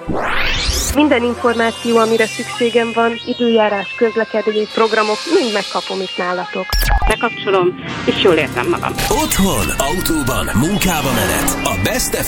Minden információ, amire szükségem van, időjárás, közlekedés, programok, mind megkapom itt nálatok. Bekapcsolom, és jól érzem magam. Otthon, autóban, munkába menet. A Best